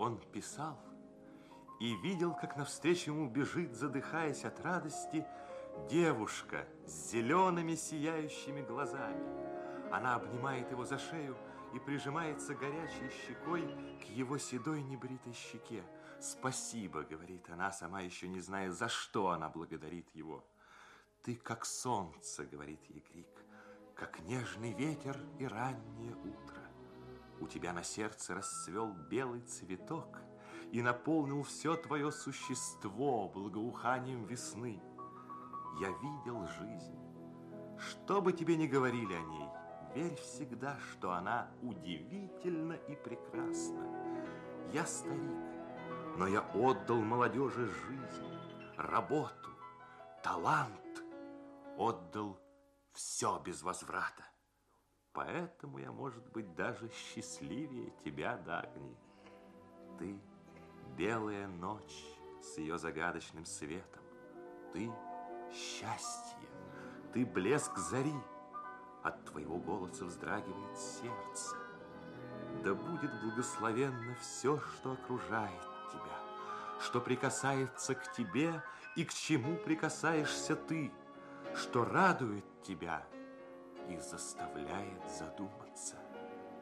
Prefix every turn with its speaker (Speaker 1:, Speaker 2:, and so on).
Speaker 1: Он писал и видел, как навстречу ему бежит, задыхаясь от радости, девушка с зелеными сияющими глазами. Она обнимает его за шею и прижимается горячей щекой к его седой небритой щеке. «Спасибо», — говорит она, сама еще не зная, за что она благодарит его. «Ты как солнце», — говорит ей Крик, «как нежный ветер и раннее утро. У тебя на сердце расцвел белый цветок и наполнил все твое существо благоуханием весны. Я видел жизнь. Что бы тебе ни говорили о ней, верь всегда, что она удивительна и прекрасна. Я старик, но я отдал молодежи жизнь, работу, талант, отдал все без возврата. Поэтому я, может быть, даже счастливее тебя, Дагни. Ты белая ночь с ее загадочным светом. Ты счастье, ты блеск зари. От твоего голоса вздрагивает сердце. Да будет благословенно все, что окружает тебя, что прикасается к тебе и к чему прикасаешься ты, что радует тебя и заставляет задуматься.